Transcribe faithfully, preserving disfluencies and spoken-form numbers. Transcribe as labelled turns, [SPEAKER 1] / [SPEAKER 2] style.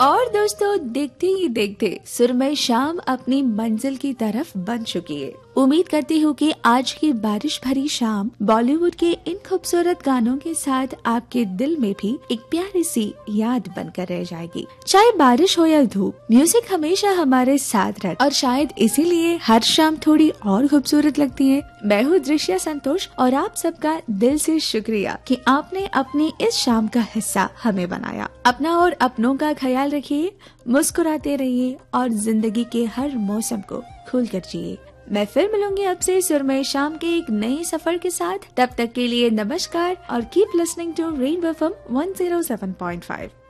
[SPEAKER 1] और दोस्तों, देखते ही देखते सुरमई शाम अपनी मंजिल की तरफ बन चुकी है। उम्मीद करती हूँ कि आज की बारिश भरी शाम बॉलीवुड के इन खूबसूरत गानों के साथ आपके दिल में भी एक प्यारी सी याद बनकर रह जाएगी। चाहे बारिश हो या धूप, म्यूजिक हमेशा हमारे साथ रहता और शायद इसीलिए हर शाम थोड़ी और खूबसूरत लगती है। मैं हूँ दृश्य संतोष और आप सबका दिल से शुक्रिया कि आपने अपनी इस शाम का हिस्सा हमें बनाया। अपना और अपनों का ख्याल रखिए, मुस्कुराते रहिए और जिंदगी के हर मौसम को खुल कर जिए। मैं फिर मिलूंगी आपसे सुरमई शाम के एक नए सफर के साथ। तब तक के लिए नमस्कार और keep listening to rainbow F M one zero seven point five.